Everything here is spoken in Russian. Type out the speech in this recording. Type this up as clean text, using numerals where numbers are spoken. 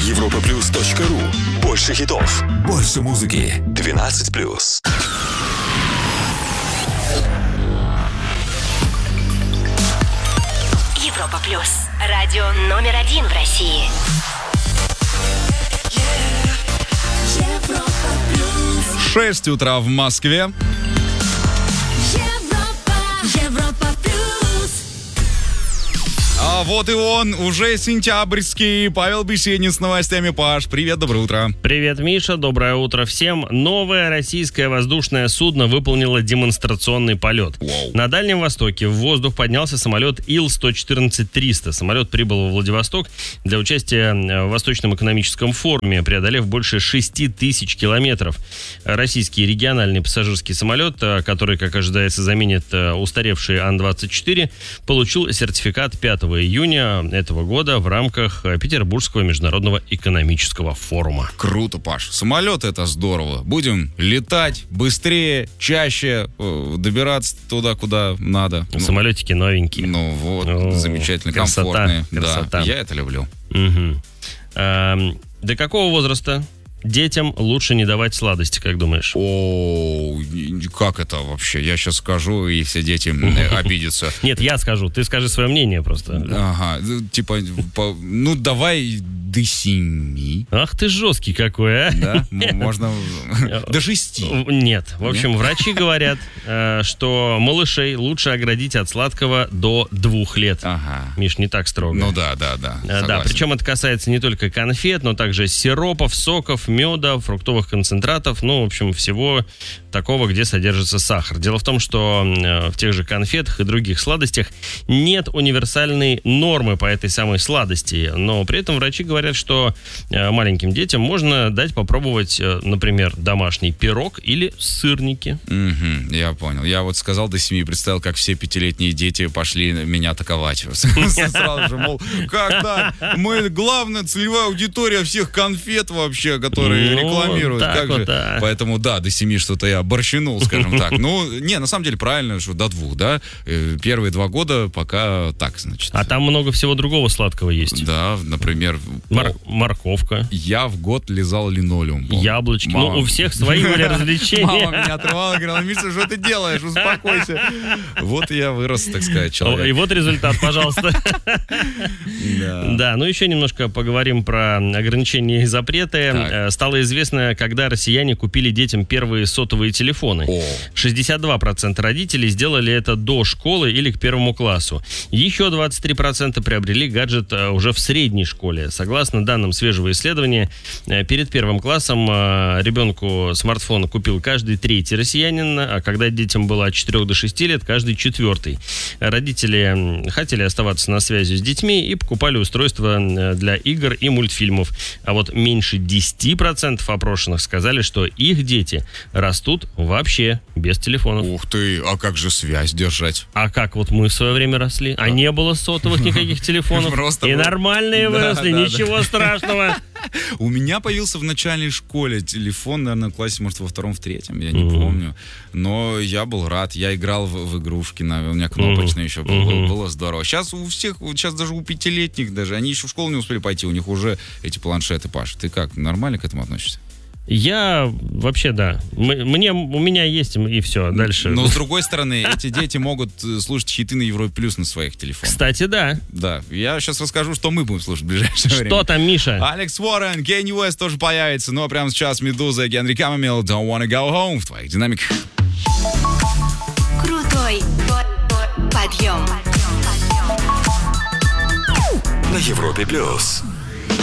europaplus.ru. Больше хитов, Больше музыки. 12+. Европа плюс. Радио номер 1 в России. Европа плюс. 6 утра в Москве. Европа плюс. А вот и он, уже сентябрьский. Павел Беседин с новостями. Паш, привет, доброе утро. Привет, Миша, доброе утро всем. Новое российское воздушное судно выполнило демонстрационный полет. Вау. На Дальнем Востоке в воздух поднялся самолет Ил-114-300. Самолет прибыл во Владивосток для участия в Восточном экономическом форуме, преодолев больше 6 тысяч километров. Российский региональный пассажирский самолет, который, как ожидается, заменит устаревший Ан-24, получил сертификат 5 июня этого года в рамках Петербургского международного экономического форума. Круто, Паш. Самолет — это здорово. Будем летать быстрее, чаще, добираться туда, куда надо. Самолетики новенькие. Ну вот, О, замечательно, красота, комфортные. красота. Да, я это люблю. Мгм. До какого возраста детям лучше не давать сладости, как думаешь? О, как это вообще? Я сейчас скажу, и все дети обидятся. Нет, я скажу, ты скажи свое мнение просто. Ага, типа, ну давай до 7. Ах ты жесткий какой, а? Да, можно до 6. Нет, в общем, врачи говорят, что малышей лучше оградить от сладкого до 2 лет. Ага. Миш, не так строго. Ну да. Да, Согласен. причем это касается не только конфет, но также сиропов, соков, меда, фруктовых концентратов, ну, в общем, всего такого, где содержится сахар. Дело в том, что в тех же конфетах и других сладостях нет универсальной нормы по этой самой сладости, но при этом врачи говорят, что маленьким детям можно дать попробовать, например, домашний пирог или сырники. Мгм, я понял. Я вот сказал до 7, представил, как все 5-летние дети пошли меня атаковать. Сразу же, мол, как так? Мы главная целевая аудитория всех конфет вообще, которые Ну, рекламируют. так Как вот, же? да. Поэтому, да, до 7 что-то я борщинул, скажем так. Ну, не, на самом деле правильно, что до 2, да. Первые 2 года пока так, значит. А там много всего другого сладкого есть. Да, например, Морковка, я в год лизал линолеум. яблочки. Мама- Ну, у всех свои были развлечения. Мама меня отрывала, говорила: Миша, что ты делаешь? Успокойся. Вот я вырос, так сказать, И человек. вот результат, пожалуйста. Да. Да, ну еще немножко поговорим про ограничения и запреты. Так. Стало известно, когда россияне купили детям первые сотовые телефоны. О. 62% родителей сделали это до школы или к 1 классу. Еще 23% приобрели гаджет уже в средней школе. Согласно данным свежего исследования, перед 1 классом ребенку смартфон купил каждый 3-й россиянин, а когда детям было от 4 до 6 лет, каждый 4-й. Родители хотели оставаться на связи с детьми и покупали устройства для игр и мультфильмов. А вот меньше 10% опрошенных сказали, что их дети растут вообще без телефонов. Ух ты, а как же связь держать? А как вот мы в свое время росли? А не было сотовых никаких телефонов. Просто И было. нормальные Да, выросли, да, ничего страшного. У меня появился в начальной школе телефон, наверное, в классе, может, во 2-м, в 3-м, я не помню. Но я был рад, я играл в игрушки, у меня кнопочный еще был, было здорово. Сейчас у всех, вот сейчас даже у 5-летних даже, они еще в школу не успели пойти, у них уже эти планшеты. Паш, ты как, нормально к этому относишься? Я вообще, да. У меня есть, и все, дальше. Но с другой стороны, эти дети могут слушать хиты на Европе Плюс на своих телефонах. Кстати, да. Да, я сейчас расскажу, что мы будем слушать в ближайшее время. Что там, Миша? Алекс Уоррен, Кенни Уэст тоже появится. Ну а прямо сейчас Медуза и Генри Камамил Don't Wanna Go Home в твоих динамиках. Крутой подъем. На Европе Плюс.